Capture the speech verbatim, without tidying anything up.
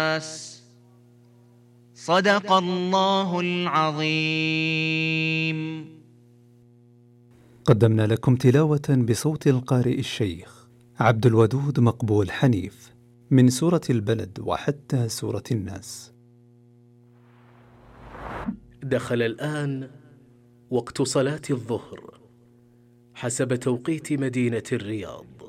صدق الله العظيم. قدمنا لكم تلاوة بصوت القارئ الشيخ عبد الودود مقبول حنيف من سورة البلد وحتى سورة الناس. دخل الآن وقت صلاة الظهر حسب توقيت مدينة الرياض.